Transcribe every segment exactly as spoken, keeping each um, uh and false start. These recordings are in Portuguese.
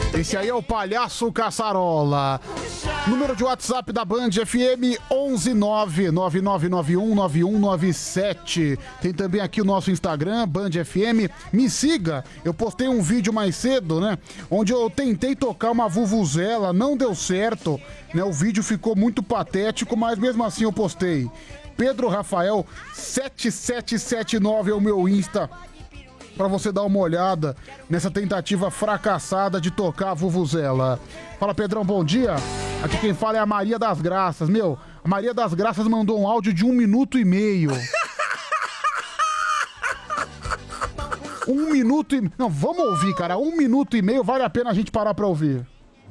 Esse aí é o Palhaço Caçarola. Número de WhatsApp da Band F M onze nove nove nove nove um nove um nove sete. Tem também aqui o nosso Instagram, Band F M. Me siga. Eu postei um vídeo mais cedo, né? Onde eu tentei tocar uma vuvuzela, não deu certo, né? O vídeo ficou muito patético, mas mesmo assim eu postei. Pedro Rafael sete sete sete nove é o meu Insta, pra você dar uma olhada nessa tentativa fracassada de tocar a vuvuzela. Fala, Pedrão, bom dia. Aqui quem fala é a Maria das Graças. Meu, a Maria das Graças mandou um áudio de um minuto e meio. Um minuto e... Não, vamos ouvir, cara. Um minuto e meio, vale a pena a gente parar pra ouvir.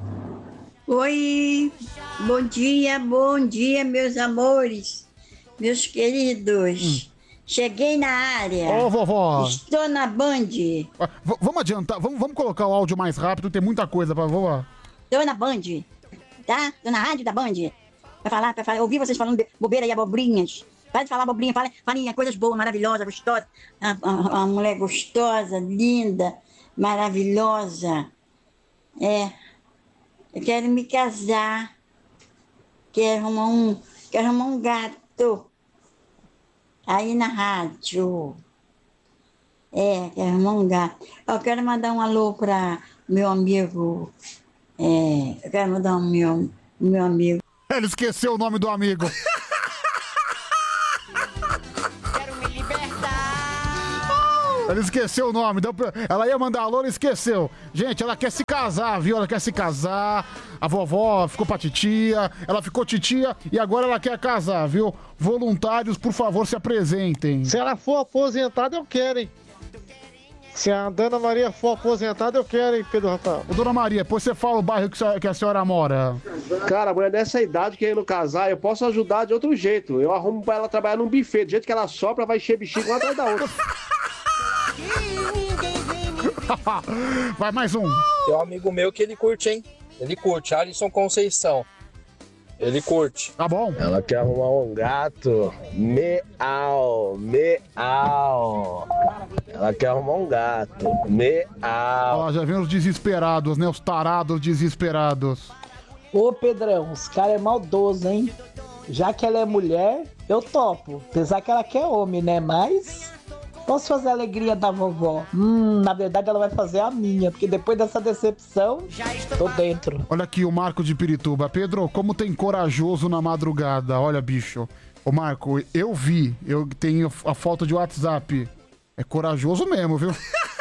Oi, bom dia, bom dia, meus amores, meus queridos. Hum. Cheguei na área. Ô, oh, vovó. Estou na Band. V- vamos adiantar, vamos, vamos colocar o áudio mais rápido, tem muita coisa pra vovó. Estou na Band, tá? Estou na rádio da Band. Pra falar, pra falar, ouvir vocês falando bobeira e abobrinhas. Para de falar abobrinha, falem fale coisas boas, maravilhosas, gostosas. Uma mulher gostosa, linda, maravilhosa. É. Eu quero me casar. Quero arrumar um, quero arrumar um gato. Aí na rádio. É, quero arrumar um gato. Eu quero mandar um alô para meu amigo. É, eu quero mandar um meu, meu amigo. Ele esqueceu o nome do amigo. Quero me libertar. Ele esqueceu o nome. Deu pra... Ela ia mandar alô, ela esqueceu. Gente, ela quer se casar, viu? Ela quer se casar. A vovó ficou pra titia. Ela ficou titia e agora ela quer casar, viu? Voluntários, por favor, se apresentem. Se ela for aposentada, eu quero, hein? Se a Dona Maria for aposentada, eu quero, hein, Pedro Rafael? Ô, Dona Maria, depois você fala o bairro que a senhora mora. Cara, a mulher dessa idade querendo casar, eu posso ajudar de outro jeito. Eu arrumo pra ela trabalhar num buffet. Do jeito que ela sopra, vai encher bexiga uma atrás da outra. Vai, mais um. Tem um amigo meu que ele curte, hein? Ele curte, Alisson Conceição. Ele curte. Tá bom. Ela quer arrumar um gato. Meau, meau. Ela quer arrumar um gato. Meau. Ó, já vem os desesperados, né? Os tarados desesperados. Ô, Pedrão, os caras é maldoso, hein? Já que ela é mulher, eu topo. Apesar que ela quer homem, né? Mas posso fazer a alegria da vovó. Hum, na verdade ela vai fazer a minha, porque depois dessa decepção, tô dentro. Olha aqui o Marco de Pirituba. Pedro, como tem corajoso na madrugada. Olha, bicho. Ô, Marco, eu vi. Eu tenho a foto de WhatsApp. É corajoso mesmo, viu?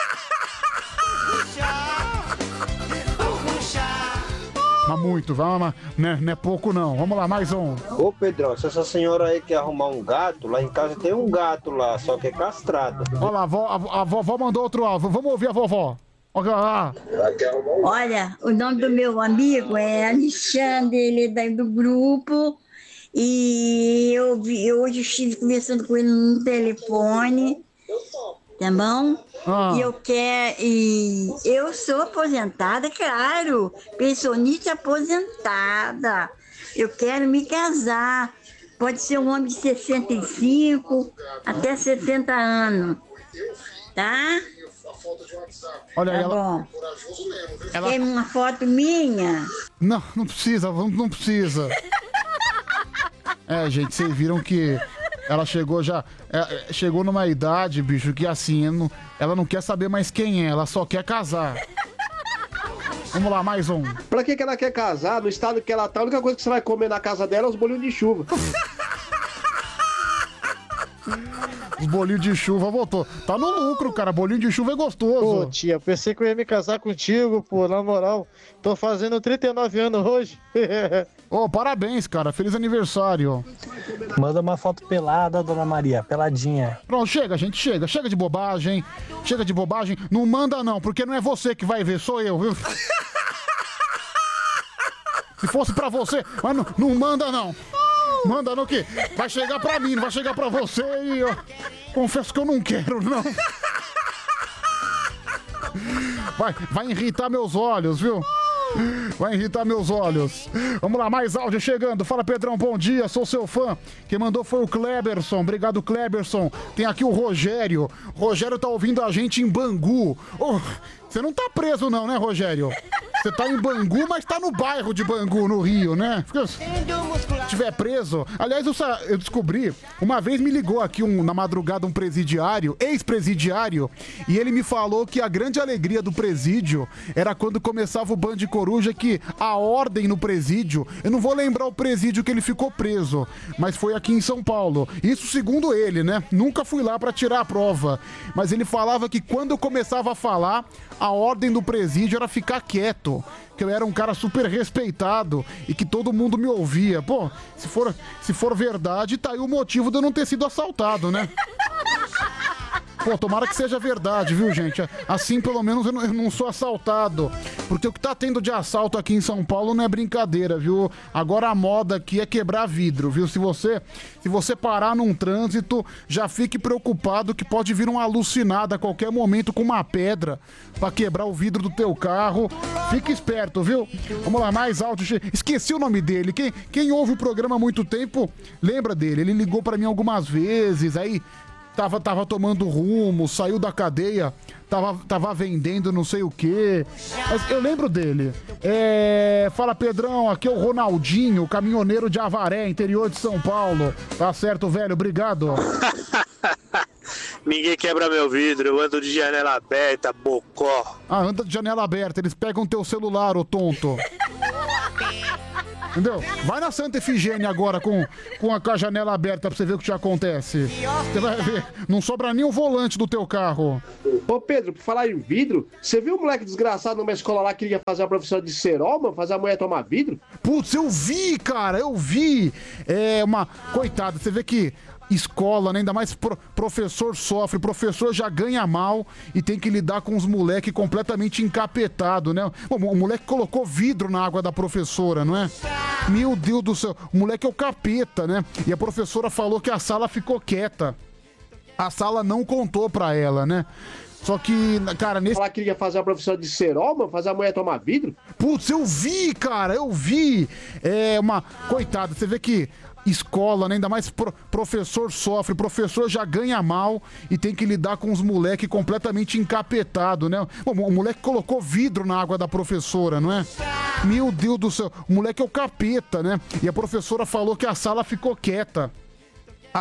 Mas muito, vamos, não é, não é pouco não. Vamos lá, mais um. Ô Pedrão, se essa senhora aí quer arrumar um gato, lá em casa tem um gato lá, só que é castrado. Olha lá, a, vo, a, a vovó mandou outro áudio. Vamos ouvir a vovó. Olha lá. Olha, o nome do meu amigo é Alexandre, ele é daí do grupo. E eu, vi, eu hoje estive conversando com ele no telefone. Tá bom? Ah. E eu quero. E eu sou aposentada, claro. Pensionista aposentada. Eu quero me casar. Pode ser um homem de sessenta e cinco até setenta anos. Tá? Olha aí, tá ela... bom. Ela... Quer uma foto minha? Não, não precisa, não precisa. É, gente, vocês viram que ela chegou já... É, chegou numa idade, bicho, que assim, não, ela não quer saber mais quem é, ela só quer casar. Vamos lá, mais um. Pra que que ela quer casar? No estado que ela tá, a única coisa que você vai comer na casa dela é os bolinhos de chuva. Os bolinhos de chuva voltou. Tá no lucro, cara. Bolinho de chuva é gostoso. Pô, tia, pensei que eu ia me casar contigo, pô, na moral. Tô fazendo trinta e nove anos hoje. Ô, oh, parabéns, cara. Feliz aniversário. Manda uma foto pelada, Dona Maria, peladinha. Pronto, chega, gente, chega. Chega de bobagem. Chega de bobagem. Não manda não, porque não é você que vai ver, sou eu, viu? Se fosse pra você, mas não, não manda não. Manda não que vai chegar pra mim, não vai chegar pra você e eu confesso que eu não quero, não. Vai, vai irritar meus olhos, viu? Vai irritar meus olhos. Vamos lá, mais áudio chegando. Fala, Pedrão, bom dia, sou seu fã. Quem mandou foi o Kleberson. Obrigado, Kleberson. Tem aqui o Rogério. Rogério tá ouvindo a gente em Bangu. Oh, você não tá preso não, né, Rogério? Você tá em Bangu, mas tá no bairro de Bangu, no Rio, né? Se estiver preso... Aliás, eu, sa- eu descobri... Uma vez me ligou aqui um, na madrugada um presidiário, ex-presidiário, e ele me falou que a grande alegria do presídio era quando começava o Band Coruja, que a ordem no presídio... Eu não vou lembrar o presídio que ele ficou preso, mas foi aqui em São Paulo. Isso segundo ele, né? Nunca fui lá pra tirar a prova. Mas ele falava que quando eu começava a falar, a ordem do presídio era ficar quieto. Que eu era um cara super respeitado e que todo mundo me ouvia. Pô, se for, se for verdade, tá aí o motivo de eu não ter sido assaltado, né? Pô, tomara que seja verdade, viu, gente? Assim, pelo menos, eu não, eu não sou assaltado. Porque o que tá tendo de assalto aqui em São Paulo não é brincadeira, viu? Agora a moda aqui é quebrar vidro, viu? Se você, se você parar num trânsito, já fique preocupado que pode vir um alucinado a qualquer momento com uma pedra pra quebrar o vidro do teu carro. Fique esperto, viu? Vamos lá, mais alto. Esqueci o nome dele. Quem, quem ouve o programa há muito tempo, lembra dele. Ele ligou pra mim algumas vezes, aí... Tava, tava tomando rumo, saiu da cadeia, tava, tava vendendo não sei o quê. Mas eu lembro dele. É, fala, Pedrão, aqui é o Ronaldinho, caminhoneiro de Avaré, interior de São Paulo. Tá certo, velho? Obrigado. Ninguém quebra meu vidro, eu ando de janela aberta, bocó. Ah, anda de janela aberta, eles pegam teu celular, ô tonto. Entendeu? Vai na Santa Efigênia agora com, com, a, com a janela aberta pra você ver o que te acontece. Você vai ver, não sobra nem o volante do teu carro. Ô Pedro, por falar em vidro, você viu o moleque desgraçado numa escola lá que queria fazer a profissão de cerol, mano? Fazer a mulher tomar vidro? Putz, eu vi, cara, eu vi. É uma... Coitada, você vê que... Escola, né? Ainda mais pro, professor sofre, professor já ganha mal e tem que lidar com os moleques completamente encapetados, né? O, o moleque colocou vidro na água da professora, não é? Meu Deus do céu, o moleque é o capeta, né? E a professora falou que a sala ficou quieta. A sala não contou pra ela, né? Só que, cara, nesse... Ela queria fazer a profissão de cerol, mano? Fazer a mulher tomar vidro? Putz, eu vi, cara, eu vi. É uma... Coitada, você vê que... Escola, né? Ainda mais pro, professor sofre, professor já ganha mal e tem que lidar com os moleques completamente encapetados, né? O, o moleque colocou vidro na água da professora, não é? Meu Deus do céu, o moleque é o capeta, né? E a professora falou que a sala ficou quieta.